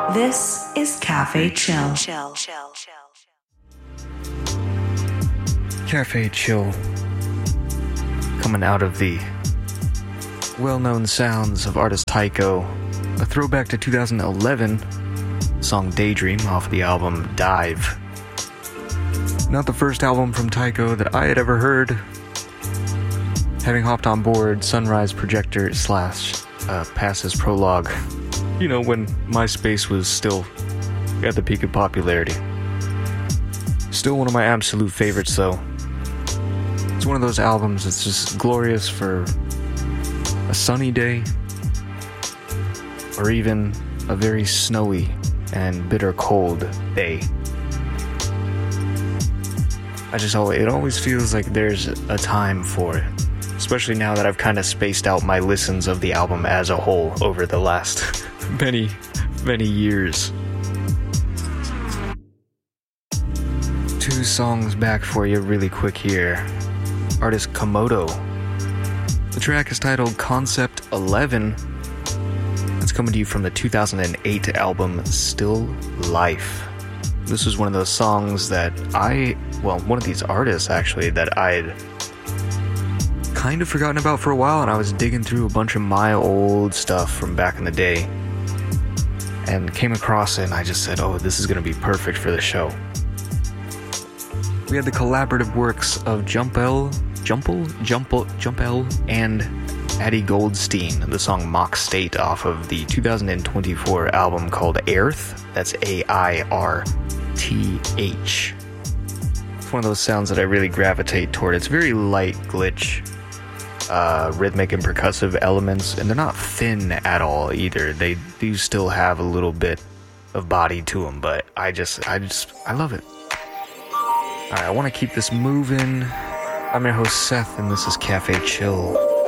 This is Cafe Chill. Cafe Chill. Coming out of the well-known sounds of artist Tycho. A throwback to 2011. Song Daydream off the album Dive. Not the first album from Tycho that I had ever heard. Having hopped on board Sunrise Projector / Passes Prologue. You know, when MySpace was still at the peak of popularity. Still one of my absolute favorites, though. It's one of those albums that's just glorious for a sunny day, or even a very snowy and bitter cold day. It always feels like there's a time for it. Especially now that I've kind of spaced out my listens of the album as a whole over the last many years. 2 songs back for you really quick here. Artist Komodo. The track is titled Concept 11. It's coming to you from the 2008 album Still Life. This was one of those songs that one of these artists actually that I'd kind of forgotten about for a while, and I was digging through a bunch of my old stuff from back in the day and came across it, and I just said, oh, this is going to be perfect for the show. We had the collaborative works of Jump L, and Addie Goldstein, the song Mock State off of the 2024 album called Airth. That's AIRTH. It's one of those sounds that I really gravitate toward. It's very light glitch, rhythmic and percussive elements, and they're not thin at all either. They do still have a little bit of body to them, but I love it. Alright, I want to keep this moving. I'm your host Seth, and this is Cafe Chill.